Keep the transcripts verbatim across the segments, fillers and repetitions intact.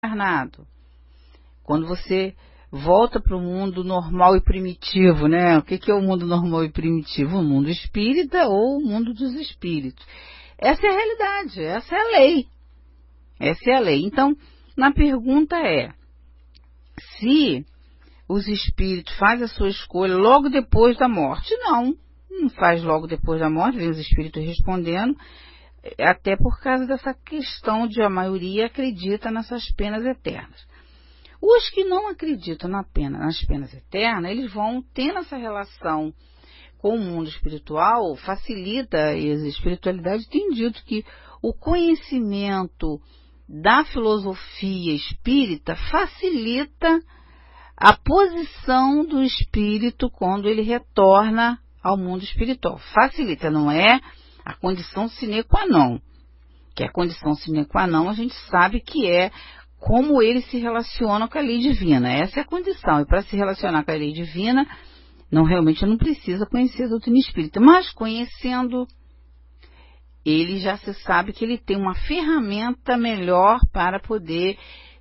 encarnado. Quando você volta para o mundo normal e primitivo, né? O que, que é o mundo normal e primitivo? O mundo espírita ou o mundo dos espíritos. Essa é a realidade, essa é a lei. Essa é a lei. Então, na pergunta é, se os espíritos fazem a sua escolha logo depois da morte? Não, não faz logo depois da morte, vem os espíritos respondendo, até por causa dessa questão de a maioria acredita nessas penas eternas. Os que não acreditam na pena, nas penas eternas, eles vão tendo essa relação com o mundo espiritual, facilita, e a espiritualidade tem dito que o conhecimento da filosofia espírita facilita a posição do espírito quando ele retorna ao mundo espiritual. Facilita, não é a condição sine qua non, que a condição sine qua non a gente sabe que é como ele se relaciona com a lei divina. Essa é a condição. E para se relacionar com a lei divina, não realmente não precisa conhecer a doutrina espírita. Mas conhecendo, ele já se sabe que ele tem uma ferramenta melhor para poder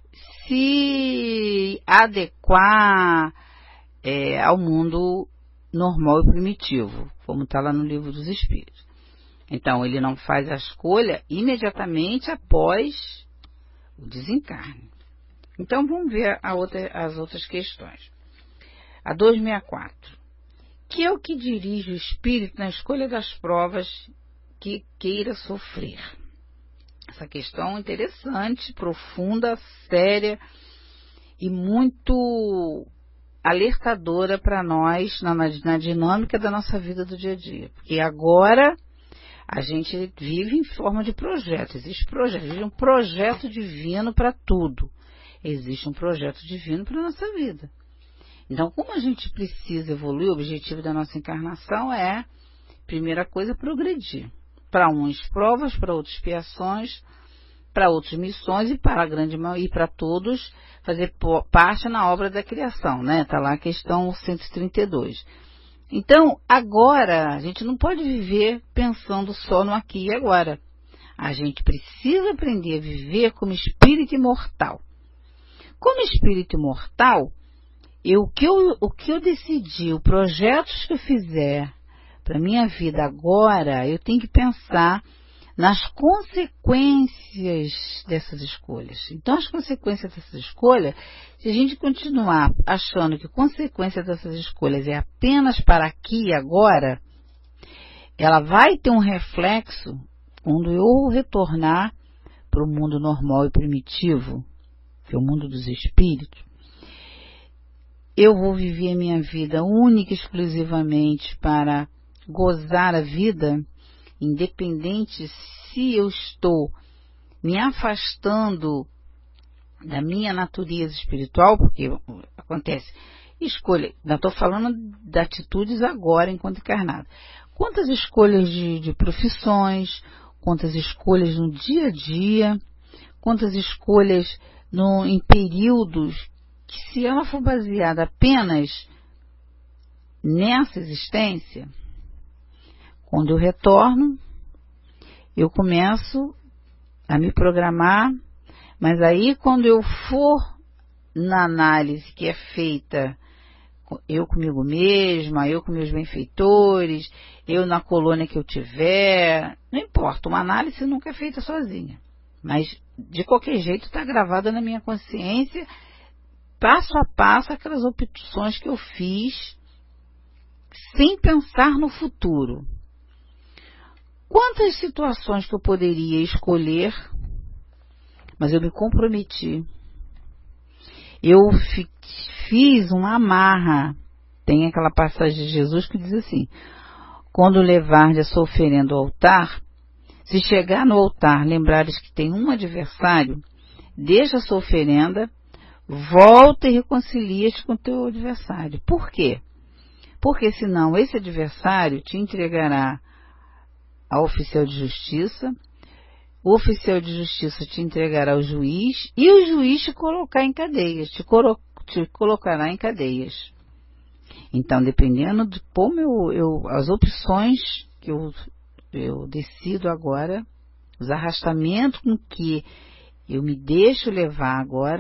se adequar é, ao mundo normal e primitivo, como está lá no Livro dos Espíritos. Então, ele não faz a escolha imediatamente após o desencarne. Então, vamos ver a outra, as outras questões. A duzentos e sessenta e quatro. Que é o que dirige o espírito na escolha das provas que queira sofrer? Essa questão interessante, profunda, séria e muito alertadora para nós na, na dinâmica da nossa vida do dia a dia. Porque agora a gente vive em forma de projeto. Existe projeto, existe um projeto divino para tudo. Existe um projeto divino para a nossa vida. Então, como a gente precisa evoluir, o objetivo da nossa encarnação é, primeira coisa, progredir. Para uns provas, para outros expiações, para outros missões e para a grande maioria, e para todos fazer parte na obra da criação, né? Está lá a questão cento e trinta e dois. Então, agora, a gente não pode viver pensando só no aqui e agora. A gente precisa aprender a viver como espírito imortal. Como espírito imortal, eu, o, que eu, o que eu decidi, os projetos que eu fizer para a minha vida agora, eu tenho que pensar nas consequências dessas escolhas. Então, as consequências dessas escolhas, se a gente continuar achando que a consequência dessas escolhas é apenas para aqui e agora, ela vai ter um reflexo quando eu retornar para o mundo normal e primitivo, que é o mundo dos espíritos. Eu vou viver a minha vida única e exclusivamente para gozar a vida, independente se eu estou me afastando da minha natureza espiritual, porque acontece, escolha, não estou falando de atitudes agora enquanto encarnado. Quantas escolhas de, de profissões, quantas escolhas no dia a dia, quantas escolhas no, em períodos que, se ela for baseada apenas nessa existência, quando eu retorno, eu começo a me programar, mas aí quando eu for na análise que é feita, eu comigo mesma, eu com meus benfeitores, eu na colônia que eu tiver, não importa, uma análise nunca é feita sozinha, mas de qualquer jeito está gravada na minha consciência, passo a passo, aquelas opções que eu fiz, sem pensar no futuro. Quantas situações que eu poderia escolher, mas eu me comprometi. Eu fi, fiz uma amarra. Tem aquela passagem de Jesus que diz assim: quando levar a sua oferenda ao altar, se chegar no altar, lembrares que tem um adversário, deixa a sua oferenda, volta e reconcilia-te com o teu adversário. Por quê? Porque senão esse adversário te entregará ao oficial de justiça, o oficial de justiça te entregará ao juiz e o juiz te colocar em cadeias, te, colo te colocará em cadeias. Então, dependendo de como eu, eu as opções que eu, eu decido agora, os arrastamentos com que Eu me deixo levar agora